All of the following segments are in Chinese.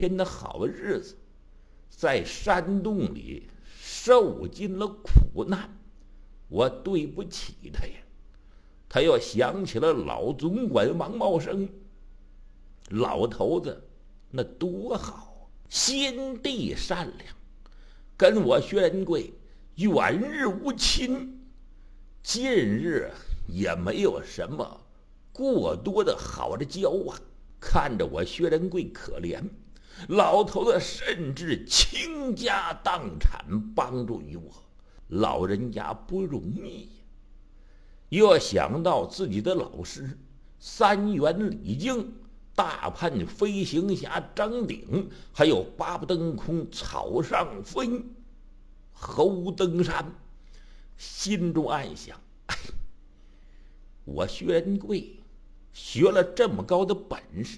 天的好日子，在山洞里受尽了苦难，我对不起他呀。他又想起了老总管王茂生，老头子那多好，心地善良，跟我薛仁贵远日无亲，近日也没有什么过多的好的交往。看着我薛仁贵可怜，老头子甚至倾家荡产帮助于我，老人家不容易。又想到自己的老师三元李靖、大叛飞行侠张鼎，还有八不登空草上飞侯登山，心中暗想：哎，我薛仁贵学了这么高的本事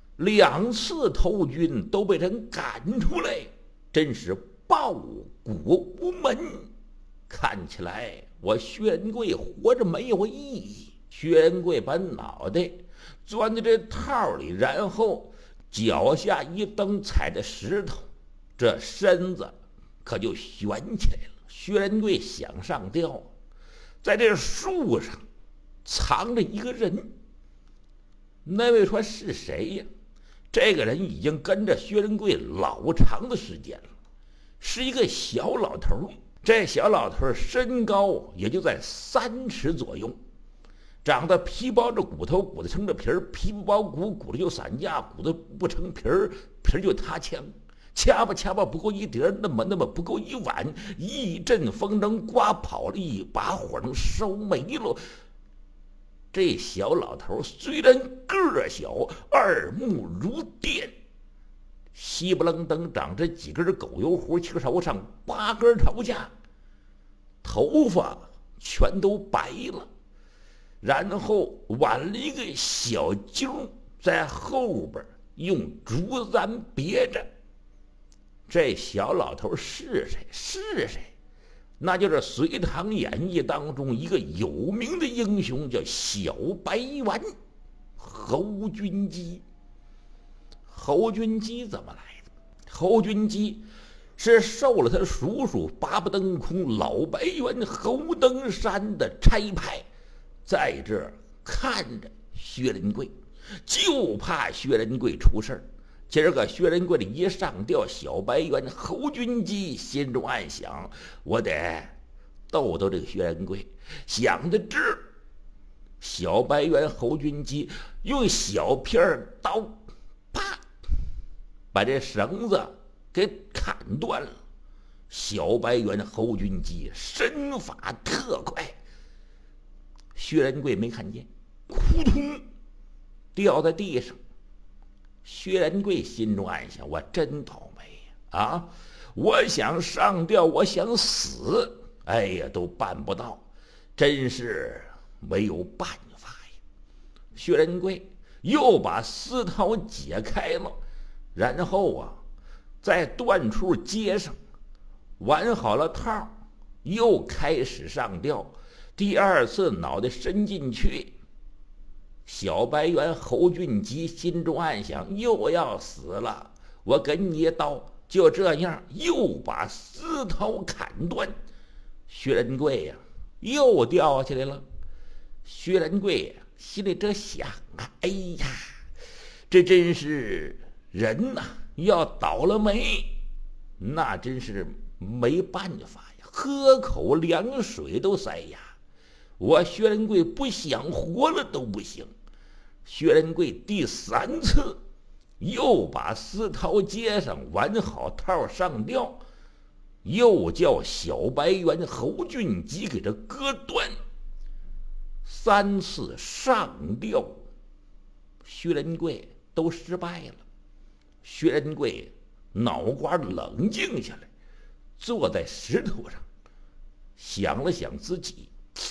，2次投军都被人赶出来，真是报国无门。看起来我薛仁贵活着没有意义。薛仁贵把脑袋钻在这套里，然后脚下一蹬，踩着石头，这身子可就悬起来了。薛仁贵想上吊，在这树上藏着一个人。那位说是谁呀？这个人已经跟着薛仁贵老长的时间了，是一个小老头。这小老头身高也就在3尺左右，长得皮包着骨头，骨头成着皮儿，皮不包骨，骨头就散架，骨头不成皮儿，皮儿就塌腔，掐吧不够一碟，那么不够一碗，一阵风能刮跑了，一把火能烧没了。这小老头虽然个儿小，耳目如电，稀不楞登长着几根狗油胡，头上8根头架，头发全都白了，然后挽了一个小揪在后边，用竹簪别着。这小老头是谁？是谁？那就是《隋唐演义》当中一个有名的英雄，叫小白猿侯君基。侯君基怎么来的？侯君基是受了他叔叔八不登空老白猿侯登山的差派，在这儿看着薛仁贵，就怕薛仁贵出事儿。今儿个薛仁贵的一上吊，小白猿侯君基心中暗想：我得逗逗这个薛仁贵。想得这，小白猿侯君基用小片刀，啪，把这绳子给砍断了。小白猿侯君基身法特快，薛仁贵没看见，扑通掉在地上。薛仁贵心中暗想：我真倒霉呀！啊，我想上吊，我想死，哎呀，都办不到，真是没有办法呀。薛仁贵又把丝绦解开了，然后啊，在断处接上，挽好了套，又开始上吊。第2次脑袋伸进去，小白猿侯俊基心中暗想：又要死了，我给你一刀。就这样，又把丝绦砍断。薛仁贵呀，又掉下来了。薛仁贵心里这想啊：哎呀，这真是人呐，要倒了霉，那真是没办法呀，喝口凉水都塞牙。我薛仁贵不想活了都不行。薛仁贵第3次又把丝绦接上，挽好套上吊，又叫小白猿侯俊基给这割断。3次上吊，薛仁贵都失败了。薛仁贵脑瓜冷静下来，坐在石头上，想了想自己，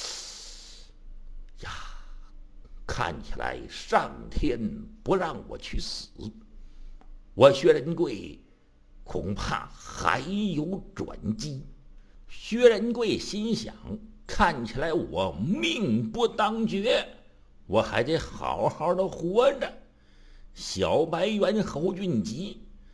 呀，看起来上天不让我去死，我薛仁贵恐怕还有转机。薛仁贵心想，看起来我命不当绝，我还得好好的活着。小白猿侯俊基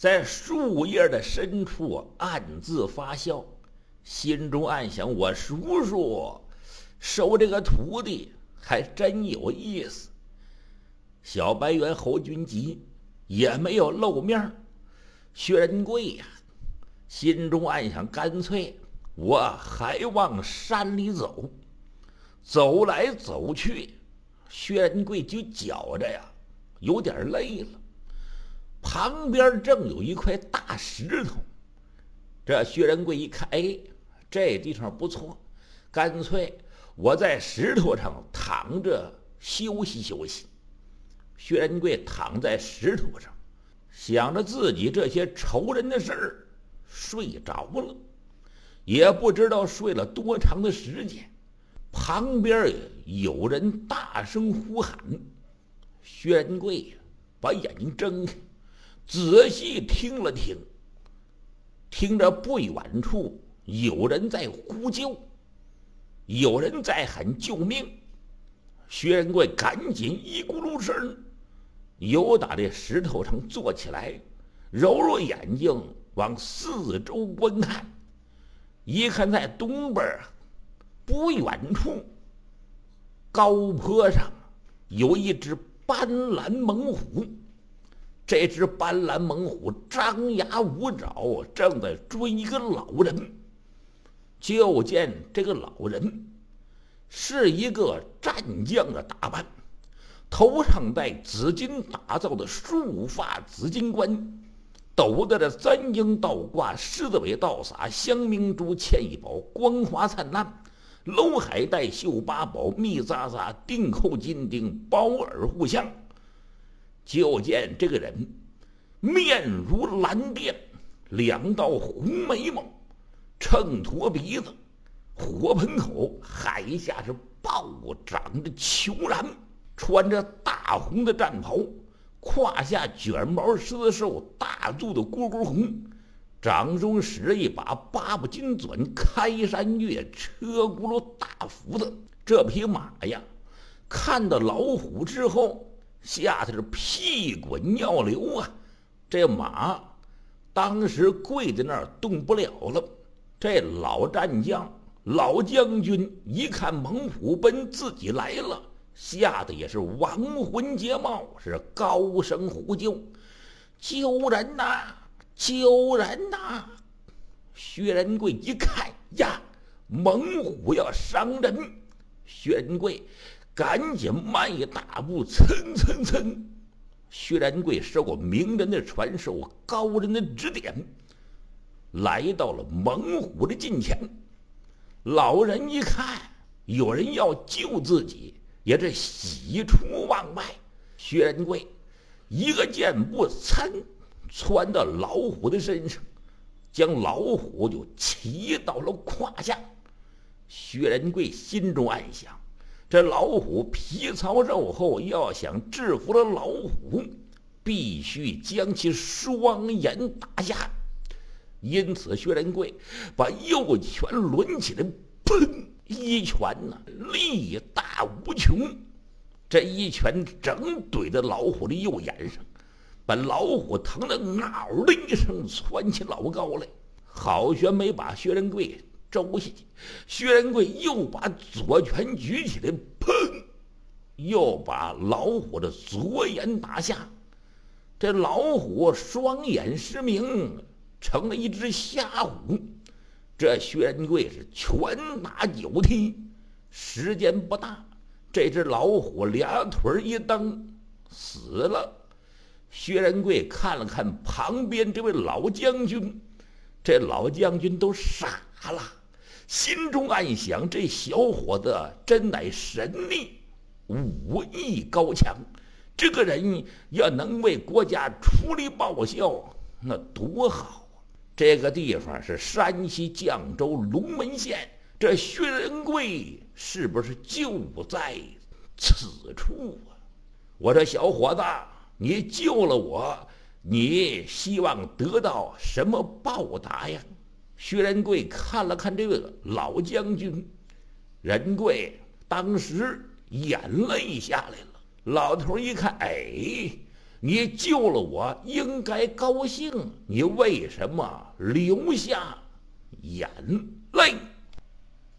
在树叶的深处暗自发笑，心中暗想：我叔叔收这个徒弟还真有意思。小白猿侯君集也没有露面。薛仁贵呀，心中暗想：干脆我还往山里走。走来走去，薛仁贵就觉着呀有点累了。旁边正有一块大石头，这薛仁贵一看，哎，这地方不错，干脆我在石头上躺着休息休息。薛仁贵躺在石头上，想着自己这些仇人的事儿，睡着了，也不知道睡了多长的时间。旁边有人大声呼喊，薛仁贵把眼睛睁开，仔细听了听，听着不远处有人在呼救，有人在喊救命。薛仁贵赶紧一咕噜声由打这石头上坐起来，揉揉眼睛往四周观看。一看在东边不远处高坡上有一只斑斓猛虎，这只斑斓猛虎张牙舞爪，正在追一个老人。就见这个老人是一个战将的打扮，头上戴紫金打造的束发紫金冠，斗得这三鹰倒挂，狮子尾倒洒，香明珠嵌一宝，光华灿烂。楼海带绣八宝，密匝匝，钉扣金钉，包耳互相。就见这个人面如蓝靛，两道红眉毛，秤砣鼻子，火盆口，海下是暴长着虬髯，穿着大红的战袍，胯下卷毛狮兽，大肚的咕咕红，掌中使一把八部金钻开山月，车轱辘大斧子。这匹马呀，看到老虎之后，吓得是屁滚尿流啊！这马当时跪在那儿动不了了。这老战将、老将军一看猛虎奔自己来了，吓得也是亡魂皆冒，是高声呼救：“救人呐！救人呐！”薛仁贵一看呀，猛虎要伤人，薛仁贵赶紧迈一大步，蹭蹭蹭。薛仁贵受过名人的传授，高人的指点，来到了猛虎的近前。老人一看有人要救自己，也是喜出望外。薛仁贵一个箭步窜到老虎的身上，将老虎就骑到了胯下。薛仁贵心中暗想，这老虎皮糙肉厚，要想制服了老虎，必须将其双眼打下。因此薛仁贵把右拳抡起来，砰！一拳呢，力大无穷，这一拳整怼在老虎的右眼上，把老虎疼得嗷的一声窜起老高来。好悬没把薛仁贵周下去，薛仁贵又把左拳举起来，砰！又把老虎的左眼打下。这老虎双眼失明，成了一只瞎虎。这薛仁贵是拳打脚踢，时间不大，这只老虎俩腿一蹬死了。薛仁贵看了看旁边这位老将军，这老将军都傻了，心中暗想：这小伙子真乃神力，武艺高强，这个人要能为国家出力报效，那多好！这个地方是山西绛州龙门县，这薛仁贵是不是就在此处啊？我说小伙子，你救了我，你希望得到什么报答呀？薛仁贵看了看这个老将军，仁贵当时眼泪下来了。老头一看，哎， 你救了我，应该高兴，你为什么流下眼